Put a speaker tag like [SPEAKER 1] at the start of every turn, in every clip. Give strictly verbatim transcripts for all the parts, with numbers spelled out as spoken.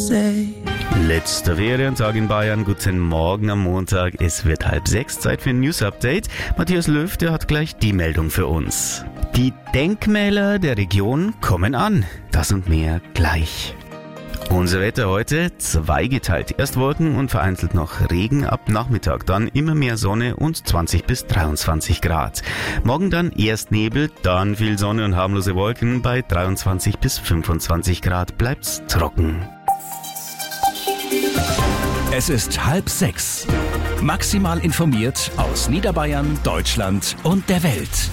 [SPEAKER 1] Letzter Ferientag in Bayern. Guten Morgen am Montag. Es wird halb sechs, Zeit für ein News-Update. Matthias Löw, der hat gleich die Meldung für uns. Die Denkmäler der Region kommen an. Das und mehr gleich. Unser Wetter heute zweigeteilt. Erst Wolken und vereinzelt noch Regen, ab Nachmittag dann immer mehr Sonne und zwanzig bis dreiundzwanzig Grad. Morgen dann erst Nebel, dann viel Sonne und harmlose Wolken. Bei dreiundzwanzig bis fünfundzwanzig Grad bleibt's trocken.
[SPEAKER 2] Es ist halb sechs. Maximal informiert aus Niederbayern, Deutschland und der Welt.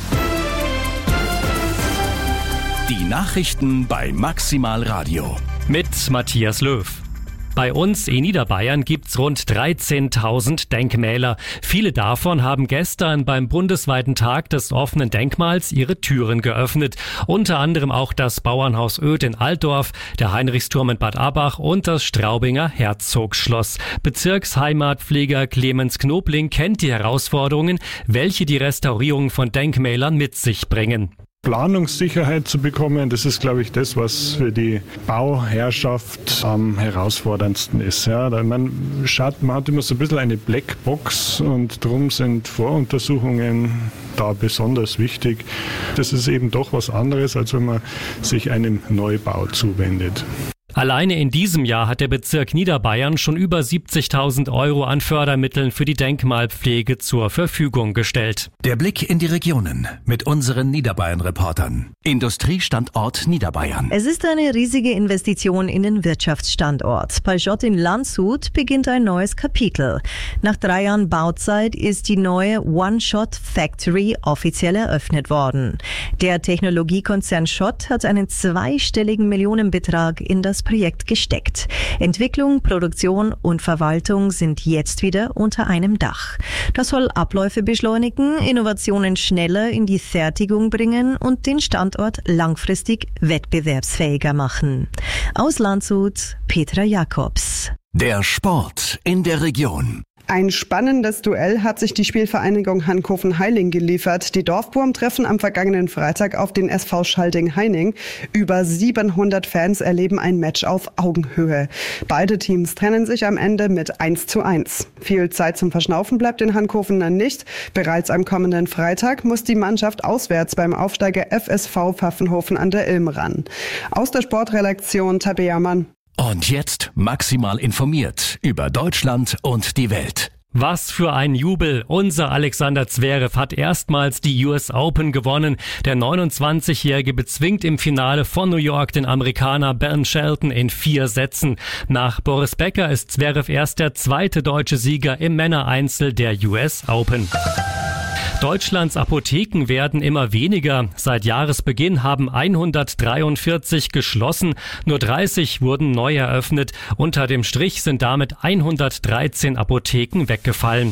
[SPEAKER 2] Die Nachrichten bei Maximal Radio.
[SPEAKER 3] Mit Matthias Löw. Bei uns in Niederbayern gibt's rund dreizehntausend Denkmäler. Viele davon haben gestern beim bundesweiten Tag des offenen Denkmals ihre Türen geöffnet. Unter anderem auch das Bauernhaus Oedt in Altdorf, der Heinrichsturm in Bad Abbach und das Straubinger Herzogsschloss. Bezirksheimatpfleger Clemens Knobling kennt die Herausforderungen, welche die Restaurierung von Denkmälern mit sich bringen.
[SPEAKER 4] Planungssicherheit zu bekommen, das ist, glaube ich, das, was für die Bauherrschaft am herausforderndsten ist. Ja, man, schaut, man hat immer so ein bisschen eine Blackbox und darum sind Voruntersuchungen da besonders wichtig. Das ist eben doch was anderes, als wenn man sich einem Neubau zuwendet.
[SPEAKER 3] Alleine in diesem Jahr hat der Bezirk Niederbayern schon über siebzigtausend Euro an Fördermitteln für die Denkmalpflege zur Verfügung gestellt.
[SPEAKER 2] Der Blick in die Regionen mit unseren Niederbayern-Reportern. Industriestandort Niederbayern.
[SPEAKER 5] Es ist eine riesige Investition in den Wirtschaftsstandort. Bei Schott in Landshut beginnt ein neues Kapitel. Nach drei Jahren Bauzeit ist die neue One-Shot Factory offiziell eröffnet worden. Der Technologiekonzern Schott hat einen zweistelligen Millionenbetrag in das Projekt gesteckt. Entwicklung, Produktion und Verwaltung sind jetzt wieder unter einem Dach. Das soll Abläufe beschleunigen, Innovationen schneller in die Fertigung bringen und den Standort langfristig wettbewerbsfähiger machen. Aus Landshut, Petra Jakobs.
[SPEAKER 2] Der Sport in der Region.
[SPEAKER 6] Ein spannendes Duell hat sich die Spielvereinigung Hankofen-Heiling geliefert. Die Dorfburm treffen am vergangenen Freitag auf den S V Schalding-Heining. Über siebenhundert Fans erleben ein Match auf Augenhöhe. Beide Teams trennen sich am Ende mit eins zu eins. Viel Zeit zum Verschnaufen bleibt den Hankofenern nicht. Bereits am kommenden Freitag muss die Mannschaft auswärts beim Aufsteiger F S V Pfaffenhofen an der Ilm ran. Aus der Sportredaktion Tabea Mann.
[SPEAKER 2] Und jetzt maximal informiert über Deutschland und die Welt.
[SPEAKER 3] Was für ein Jubel! Unser Alexander Zverev hat erstmals die U S Open gewonnen. Der neunundzwanzigjährige bezwingt im Finale von New York den Amerikaner Ben Shelton in vier Sätzen. Nach Boris Becker ist Zverev erst der zweite deutsche Sieger im Männereinzel der U S Open. Deutschlands Apotheken werden immer weniger. Seit Jahresbeginn haben hundertdreiundvierzig geschlossen, nur dreißig wurden neu eröffnet. Unter dem Strich sind damit hundertdreizehn Apotheken weggefallen.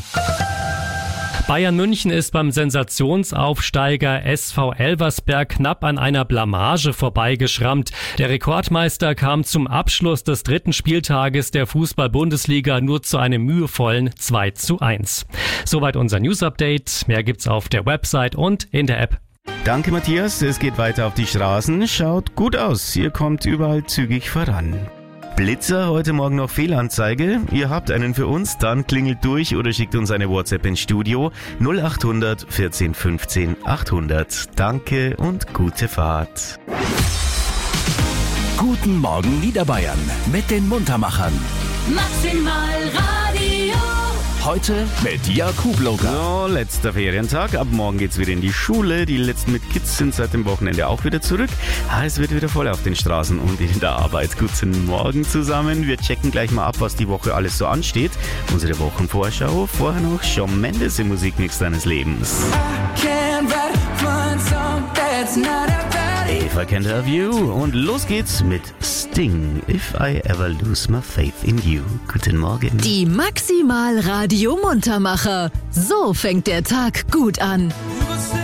[SPEAKER 3] Bayern München ist beim Sensationsaufsteiger S V Elversberg knapp an einer Blamage vorbeigeschrammt. Der Rekordmeister kam zum Abschluss des dritten Spieltages der Fußball-Bundesliga nur zu einem mühevollen zwei zu eins. Soweit unser News-Update. Mehr gibt's auf der Website und in der App.
[SPEAKER 1] Danke, Matthias. Es geht weiter auf die Straßen. Schaut gut aus. Ihr kommt überall zügig voran. Blitzer, heute Morgen noch Fehlanzeige. Ihr habt einen für uns, dann klingelt durch oder schickt uns eine WhatsApp ins Studio null achthundert vierzehn fünfzehn achthundert. Danke und gute Fahrt.
[SPEAKER 2] Guten Morgen Niederbayern mit den Muntermachern.
[SPEAKER 7] Maximal Radio.
[SPEAKER 2] Heute mit Jakub Loga.
[SPEAKER 1] So, letzter Ferientag. Ab morgen geht's wieder in die Schule. Die letzten mit Kids sind seit dem Wochenende auch wieder zurück. Ah, es wird wieder voll auf den Straßen und in der Arbeit. Guten Morgen zusammen. Wir checken gleich mal ab, was die Woche alles so ansteht. Unsere Wochenvorschau. Vorher noch Shawn Mendes im Musikmix deines Lebens. If I Can't Have You. Und los geht's mit Sting. If I Ever Lose My Faith in You. Guten Morgen.
[SPEAKER 7] Die Maximal Radio Muntermacher. So fängt der Tag gut an.